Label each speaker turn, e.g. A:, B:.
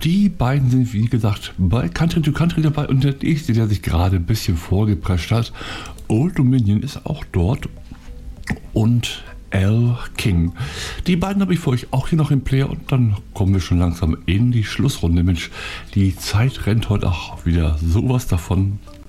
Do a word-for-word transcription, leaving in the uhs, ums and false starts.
A: Die beiden sind, wie gesagt, bei Country to Country dabei und der nächste, der sich gerade ein bisschen vorgeprescht hat, Old Dominion, ist auch dort und Al King. Die beiden habe ich für euch auch hier noch im Player und dann kommen wir schon langsam in die Schlussrunde. Mensch, die Zeit rennt heute auch wieder sowas davon.